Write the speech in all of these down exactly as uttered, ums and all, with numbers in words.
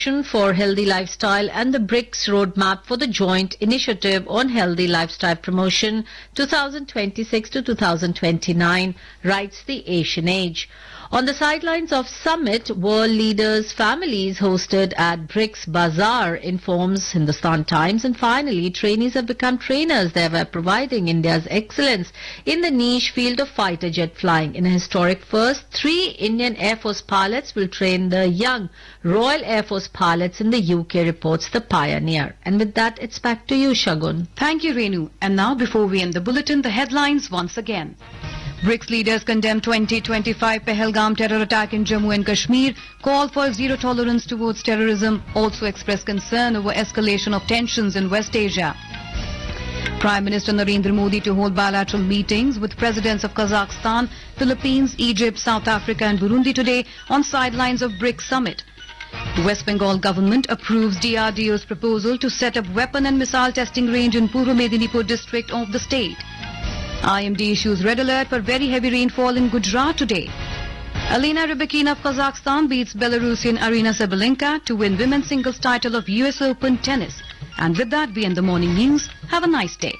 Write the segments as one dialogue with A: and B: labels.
A: for Healthy Lifestyle and the BRICS Roadmap for the Joint Initiative on Healthy Lifestyle Promotion twenty twenty-six to twenty twenty-nine, writes the Asian Age. On the sidelines of summit, world leaders' families hosted at BRICS Bazaar, informs Hindustan Times. And finally, trainees have become trainers. They were providing India's excellence in the niche field of fighter jet flying. In a historic first, three Indian Air Force pilots will train the young Royal Air Force pilots in the U K, reports the Pioneer. And with that, it's back to you, Shagun.
B: Thank you, Renu. And now, before we end the bulletin, the headlines once again. BRICS leaders condemn twenty twenty-five Pahalgam terror attack in Jammu and Kashmir, call for zero tolerance towards terrorism, also express concern over escalation of tensions in West Asia. Prime Minister Narendra Modi to hold bilateral meetings with presidents of Kazakhstan, Philippines, Egypt, South Africa and Burundi today on sidelines of BRICS summit. The West Bengal government approves D R D O's proposal to set up weapon and missile testing range in Purva Medinipur district of the state. I M D issues red alert for very heavy rainfall in Gujarat today. Alina Rybakina of Kazakhstan beats Belarusian Arina Sabalenka to win women's singles title of U S Open tennis. And with that, we end the morning news. Have a nice day.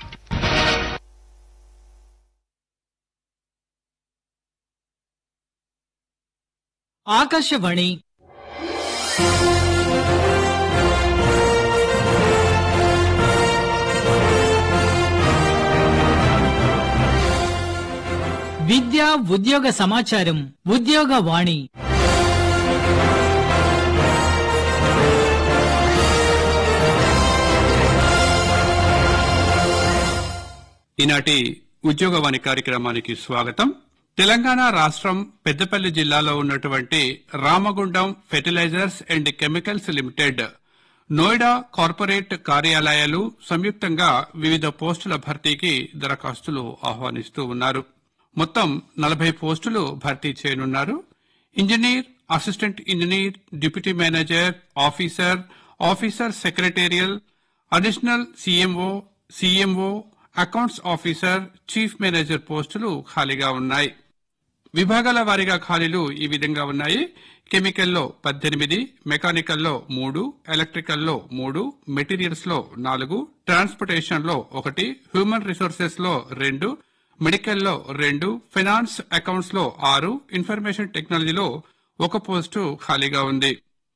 C: Akashvani విద్య ఉద్యోగ సమాచారం ఉద్యోగ వాణి.
D: ఈనాటి ఉద్యోగవాణి కార్యక్రమానికి స్వాగతం. తెలంగాణ రాష్ట్రం పెద్దపల్లి జిల్లాలో ఉన్నటువంటి Ramagundam fertilisers and chemicals limited Noida corporate కార్యాలయాలు సంయుక్తంగా వివిధ పోస్టుల భర్తీకి దరఖాస్తులు ఆహ్వానిస్తూ ఉన్నారు. మొత్తం నలభై పోస్టులు భర్తీ చేయనున్నారు. Engineer, assistant engineer, deputy manager, officer, officer secretarial, additional CMO, CMO, accounts officer, chief manager పోస్టులు ఖాళీగా ఉన్నాయి. విభాగాల వారీగా ఖాళీలు ఈ విధంగా ఉన్నాయి. కెమికల్లో పద్దెనిమిది, మెకానికల్లో మూడు, ఎలక్ట్రికల్లో మూడు, మెటీరియల్స్ లో నాలుగు, ట్రాన్స్పోర్టేషన్ లో ఒకటి, హ్యూమన్ రిసోర్సెస్ లో రెండు, మెడికల్లో రెండు, ఫైనాన్స్ అకౌంట్స్ లో ఆరు, ఇన్ఫర్మేషన్ టెక్నాలజీలో ఒక పోస్టు ఖాళీగా ఉంది.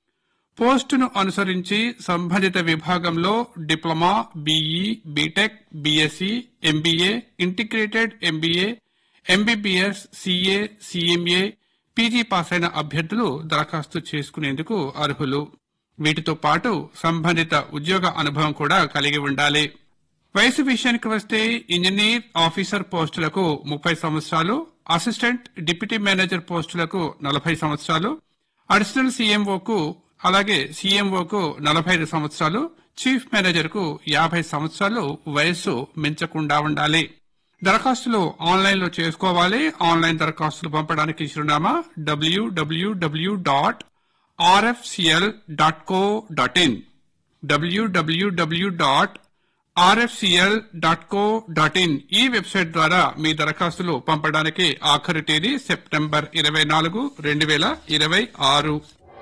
D: పోస్టును అనుసరించి సంబంధిత విభాగంలో diploma, BE, BTech, BSc, MBA, integrated MBA, MBBS, CA, సీఎంఏ, PG pass అయిన అభ్యర్థులు దరఖాస్తు చేసుకునేందుకు అర్హులు. వీటితో పాటు సంబంధిత ఉద్యోగ అనుభవం కూడా కలిగి ఉండాలి. వయసు విషయానికి వస్తే ఇంజనీర్, ఆఫీసర్ పోస్టులకు ముప్పై సంవత్సరాలు, అసిస్టెంట్, డిప్యూటీ మేనేజర్ పోస్టులకు నలభై సంవత్సరాలు, అడిషనల్ సీఎంఓకు అలాగే సీఎంఓకు నలభై ఐదు సంవత్సరాలు, చీఫ్ మేనేజర్ కు యాభై సంవత్సరాలు వయస్సు మించకుండా ఉండాలి. దరఖాస్తులు ఆన్లైన్ లో చేసుకోవాలి. ఆన్లైన్ దరఖాస్తులు పంపడానికి చిరునామా డబ్ల్యూడబ్ల్యూడబ్ల్యూ dot RFCL dot co dot in WWW dot RFCL dot co dot in ఈ వెబ్సైట్ ద్వారా మీ దరఖాస్తులు పంపడానికి ఆఖరి తేదీ సెప్టెంబర్ ఇరవై నాలుగు రెండు వేల ఇరవై ఆరు.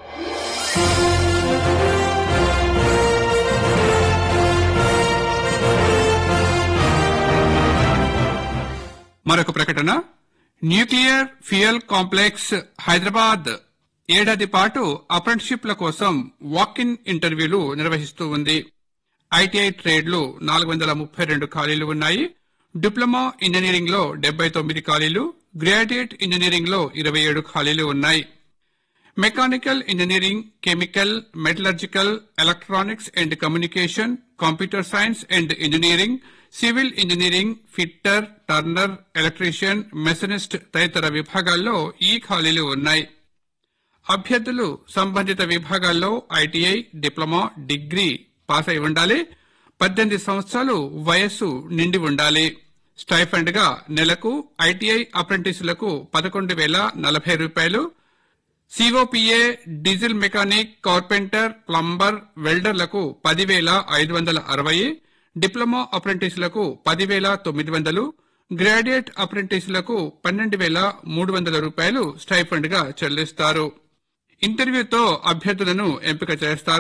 D: మరొక ప్రకటన. న్యూక్లియర్ ఫ్యూయల్ కాంప్లెక్స్ హైదరాబాద్ ఏడాది పాటు అప్రెంటిస్షిప్ల కోసం వాక్ ఇన్ ఇంటర్వ్యూలు నిర్వహిస్తూ ఉంది. ఐటీఐ ట్రేడ్లు నాలుగు వందల ముప్పై రెండు ఖాళీలు ఉన్నాయి. డిప్లొమా ఇంజనీరింగ్ లో డెబ్బై తొమ్మిది ఖాళీలు, గ్రాడ్యుయేట్ ఇంజనీరింగ్ లో ఇరవై ఏడు ఖాళీలు ఉన్నాయి. Mechanical engineering, chemical, metallurgical, electronics and communication, computer science and engineering, civil engineering, fitter, Turner, electrician, machinist తదితర విభాగాల్లో ఈ ఖాళీలు ఉన్నాయి. అభ్యర్థులు సంబంధిత విభాగాల్లో ఐటీఐ, డిప్లొమా, డిగ్రీ పాస్ అయి ఉండాలి. పద్దెనిమిది సంవత్సరాలు వయస్సు నిండి ఉండాలి. స్టైఫండ్ గా నెలకు ఐటీఐ అప్రెంటిస్లకు పదకొండు వేల నలభై రూపాయలు, సిఓపీఏ, డీజిల్ మెకానిక్, కార్పెంటర్, ప్లంబర్, వెల్డర్లకు పదివేల ఐదు వందల అరవై, డిప్లొమా అప్రెంటిస్లకు పదివేల తొమ్మిది వందలు, గ్రాడ్యుయేట్ అప్రెంటిస్లకు పన్నెండు వేల మూడు వందల రూపాయలు స్టైఫండ్ గా చెల్లిస్తారు. ఇంటర్వ్యూతో అభ్యర్థులను ఎంపిక చేస్తారు.